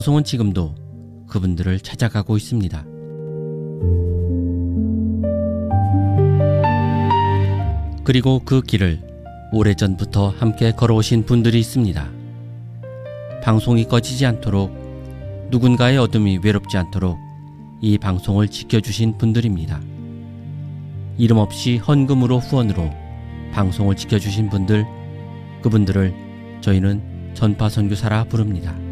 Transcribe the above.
방송은 지금도 그분들을 찾아가고 있습니다. 그리고 그 길을 오래전부터 함께 걸어오신 분들이 있습니다. 방송이 꺼지지 않도록, 누군가의 어둠이 외롭지 않도록 이 방송을 지켜주신 분들입니다. 이름 없이 헌금으로 후원으로 방송을 지켜주신 분들, 그분들을 저희는 전파선교사라 부릅니다.